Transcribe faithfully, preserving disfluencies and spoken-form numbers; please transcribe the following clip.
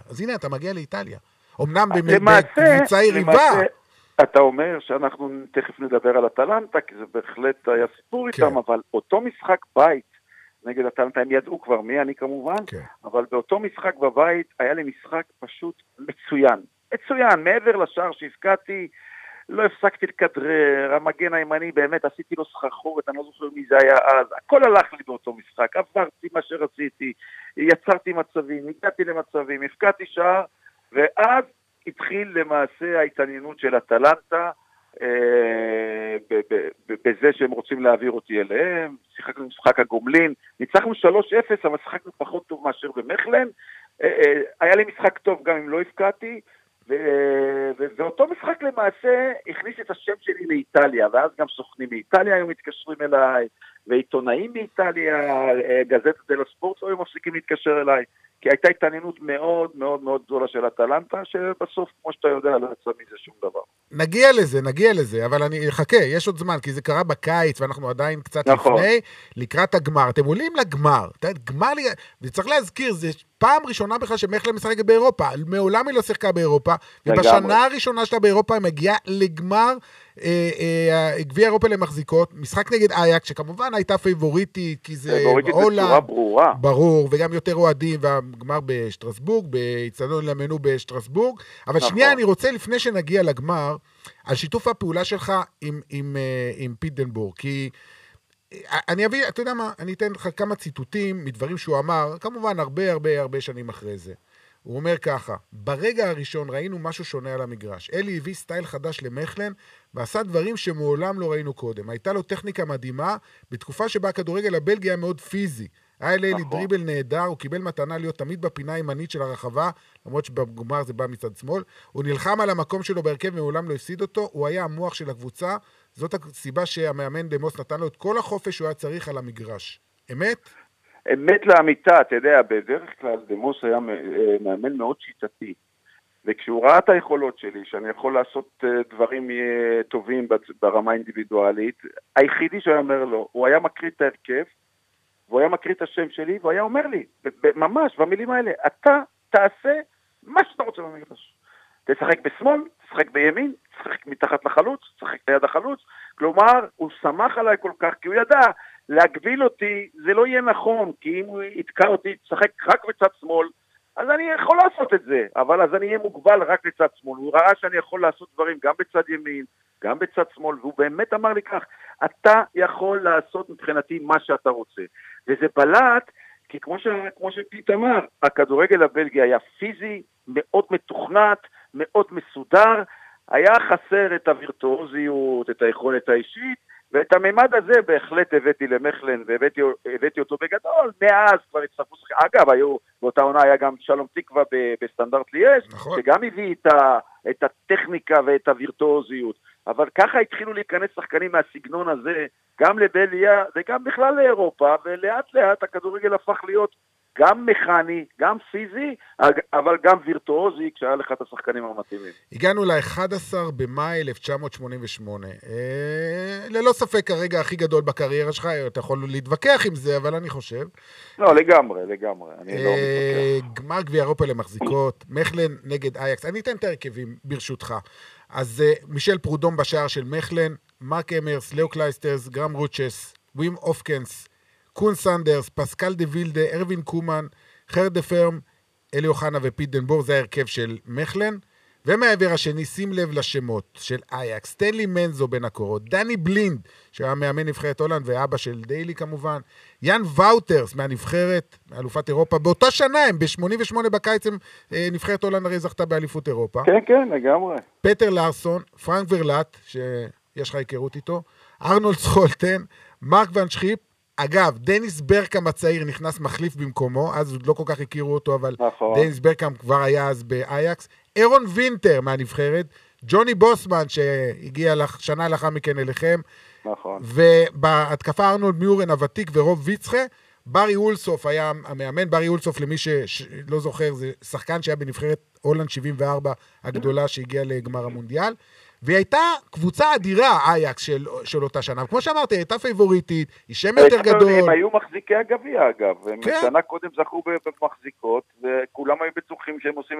אז הנה, אתה מגיע לאיטליה. אמנם בקבוצה יריבה. אתה אומר שאנחנו תכף נדבר על אטלנטה, כי זה בהחלט היה סיפור איתם, אבל אותו משחק בית נגד אטלנטה, הם ידעו כבר מי אני כמובן, אבל באותו משחק בבית היה לי משחק פשוט מצוין. מצוין, מעבר לשער שהפקעתי, לא הפסקתי לכדרר, המגן הימני באמת עשיתי לו סחרחורת, אני לא זוכר מי זה היה אז, הכל הלך לי באותו משחק, עברתי מה שרציתי, יצרתי מצבים, הגעתי למצבים, הפקעתי שער, ואז התחיל למעשה ההתעניינות של אטלנטה, אה, בזה שהם רוצים להעביר אותי אליהם, שיחקנו משחק הגומלין, ניצחנו שלוש אפס, אבל שיחקנו פחות טוב מאשר במכלן, אה, אה, היה לי משחק טוב גם אם לא הפקעתי, ואותו משחק למעשה הכניס את השם שלי לאיטליה, ואז גם סוכנים מאיטליה היו מתקשרים אליי, ועיתונאים מאיטליה, גזטה דלו ספורט, לא היו מפסיקים להתקשר אליי, כי הייתה התעניינות מאוד מאוד מאוד גדולה של אטלנטה, שבסוף, כמו שאתה יודע, לא יצא מזה שום דבר. נגיע לזה, נגיע לזה, אבל אני אחכה, יש עוד זמן, כי זה קרה בקיץ, ואנחנו עדיין קצת נכון. לפני, לקראת הגמר. אתם עולים לגמר, גמר, וצריך להזכיר, זה פעם ראשונה בכלל שמכלן משחקת באירופה, מעולם היא לא שיחקה באירופה, ובשנה הראשונה שלה באירופה היא מגיעה לגמר אה, אה, גביע אירופה למחזיקות, משחק נגד אייקס, שכמובן הייתה פייבוריטית, כי זה בצורה ברורה. ברור, וגם יותר אוהדים, והגמר בשטרסבורג, באצטדיון למנו בשטרסבורג, אבל נכון. שנייה אני רוצה לפני שנגיע לגמר, על שיתוף הפעולה שלך עם, עם, עם פיטנבורג, כי אני אביא, אתה יודע מה, אני אתן לך כמה ציטוטים מדברים שהוא אמר, כמובן הרבה הרבה הרבה שנים אחרי זה. הוא אומר ככה, ברגע הראשון ראינו משהו שונה על המגרש. אלי הביא סטייל חדש למכלן, ועשה דברים שמעולם לא ראינו קודם. הייתה לו טכניקה מדהימה, בתקופה שבה הכדורגל הבלגי היה מאוד פיזי. היה אלי נכון. דריבל נהדר, הוא קיבל מתנה להיות תמיד בפינה הימנית של הרחבה, למרות שבגמר זה בא מצד שמאל. הוא נלחם על המקום שלו בהרכב ומעולם לא הפסיד אותו, הוא היה המוח של הקבוצה, זאת הסיבה שהמאמן דמוס נתן לו את כל החופש שהוא היה צריך על המגרש. אמת? אמת לאמיתה, אתה יודע, בדרך כלל דמוס היה מאמן מאוד שיטתי, וכשהוא ראה את היכולות שלי, שאני יכול לעשות דברים טובים ברמה אינדיבידואלית, היחידי שהוא אומר לו, הוא היה מקריא את ההרכב, והוא היה מקריא את השם שלי, והוא היה אומר לי, ממש, במילים האלה, אתה תעשה מה שאתה רוצה במגרש. תשחק בשמאל, תשחק בימין, תשחק מתחת לחלוץ, תשחק ליד החלוץ, כלומר, הוא שמח עליי כל כך, כי הוא ידע, להגביל אותי, זה לא יהיה נכון, כי אם הוא יתקע אותי, תשחק רק בצד שמאל, אז אני יכול לעשות את זה, אבל אז אני אהיה מוגבל רק בצד שמאל. הוא ראה שאני יכול לעשות דברים גם בצד ימין, גם בצד שמאל, והוא באמת אמר לי כך, אתה יכול לעשות מבחינתי מה שאתה רוצה. וזה בלט, כי כמו, ש... כמו שפית אמר, הכדורגל הבלגי היה פיזי, מאוד מתוכנת, מאוד מסודר, היה חסר את הווירטואוזיות, את היכולת האישית, ואת הממד הזה בהחלט הבאתי למכלן, והבאתי אותו בגדול, מאז כבר הצטרפו שחקנים, אגב, היו, באותה עונה היה גם שלום תקווה בסטנדרט ליאש, נכון. שגם הביא את, ה, את הטכניקה ואת הווירטואוזיות, אבל ככה התחילו להיכנס שחקנים מהסגנון הזה, גם לבלגיה וגם בכלל לאירופה, ולאט לאט הכדורגל הפך להיות גם מכני, גם פיזי, אבל גם וירטואוזי, כשהיה לך את השחקנים המתאימים. הגענו ל-אחד עשר במאי אלף תשע מאות שמונים ושמונה. אה, ללא ספק הרגע הכי גדול בקריירה שלך, אתה יכול להתווכח עם זה, אבל אני חושב. לא, לגמרי, לגמרי. אני אה, לא מתווכח. גמר גביע אירופה למחזיקות, מכלן נגד אייקס. אני אתן את הרכבים ברשותך. אז אה, מישל פרודום בשער של מכלן, מרק אמרס, לאו קלייסטרס, גרם רוצ'ס, ווים אופקנס, קון סנדרס, פסקל דה וילדה, ארווין קומן, חרד דה פרם, אלי אוחנה ופיטנבורג, זה ההרכב של מכלן, ומהעבר השני, שים לב לשמות של אייקס, סטנלי מנזו בין הקורות, דני בלינד, שהיה מאמן נבחרת הולנד, ואבא של דיילי כמובן, יאן ואוטרס מהנבחרת, מאלופת אירופה, באותה שנה הם, ב-שמונים ושמונה בקיץ הם, נבחרת הולנד הרי זכתה באליפות אירופה. כן, כן, לגמרי. פטר לארסון, פרנק ורלט, שיש לך היכרות איתו, ארנולד סחולטן, מרק ון שחיפ, אגב, דניס ברקאם הצעיר נכנס מחליף במקומו, אז עוד לא כל כך הכירו אותו, אבל נכון. דניס ברקאם כבר היה אז באייקס, אירון וינטר מהנבחרת, ג'וני בוסמן שהגיע שנה לאחר מכן אליכם, נכון. ובהתקפה ארנולד מיורן הוותיק ורוב ויצחה, ברי אולסוף היה המאמן, ברי אולסוף למי שלא זוכר, זה שחקן שהיה בנבחרת הולנד שבעים וארבע הגדולה שהגיעה לגמר המונדיאל, והיא הייתה קבוצה אדירה, אייקס של, של אותה שנה. כמו שאמרתי, הייתה פייבוריטית, היא שם יותר גדול. הם היו מחזיקי הגביע, אגב. הם כן. שנה קודם זכו במחזיקות, וכולם היו בטוחים שהם עושים